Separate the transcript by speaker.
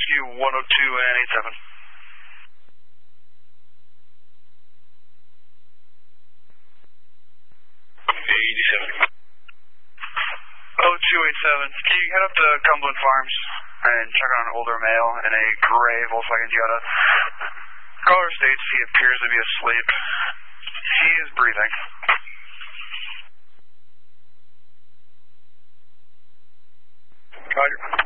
Speaker 1: rescue 102 and 87. Okay, 87. 0287, can you head up to Cumberland Farms and check on an older male in a gray Volkswagen Jetta? Caller states he appears to be asleep. He is breathing. Roger.